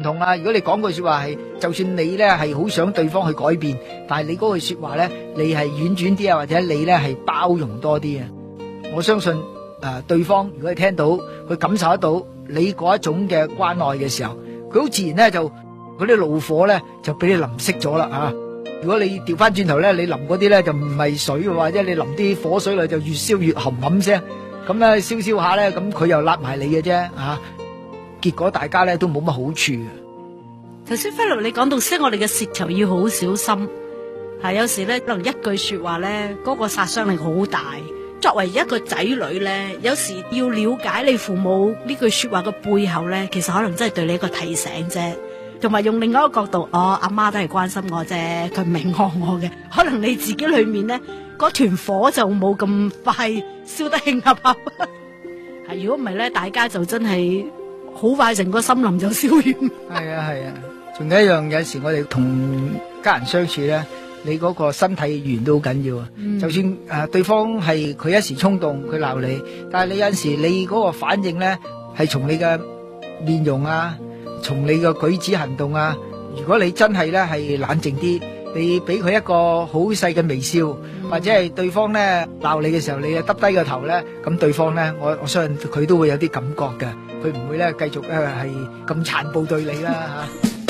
同啊。如果你講句說話係，就算你咧係好想對方去改變，但係你嗰句說話咧，你係婉轉啲啊，或者你咧係包容多啲啊。我相信對方如果你聽到，佢感受得到你嗰一種嘅關愛嘅時候，佢好自然咧就嗰啲怒火咧就俾你淋熄咗啦啊！如果你調翻轉頭咧，你淋嗰啲咧就唔係水，或者你淋啲火水落就越燒越冚冚聲，咁咧燒燒下咧，咁佢又揦埋你嘅啫啊！結果大家咧都冇乜好處。 頭先菲律你講到，我哋嘅舌頭要好小心，係有時咧可能一句說話咧，嗰個殺傷力好大。作為一個仔女咧，有時要了解你父母呢句說話嘅背後咧，其實可能真係對你一個提醒啫，同埋用另外一個角度，阿媽都係關心我啫，佢唔係惡我嘅，可能你自己裏面咧嗰團火就冇咁快燒得興合合。係如果唔係咧，大家就真係好快成個森林就燒完。係啊，仲有一樣，有時我哋同家人相處咧，你嗰個身體語言都好緊要啊。就算對方係佢一時衝動，佢鬧你，但係你有陣時你嗰個反應咧，係從你嘅面容啊，從你嘅舉止行動啊。如果你真係咧係冷靜啲，你俾佢一個好細嘅微笑，或者係對方咧鬧你嘅時候，你耷低個頭咧，咁對方咧，我相信佢都會有啲感覺嘅，佢唔會咧繼續係咁殘暴對你啦吓。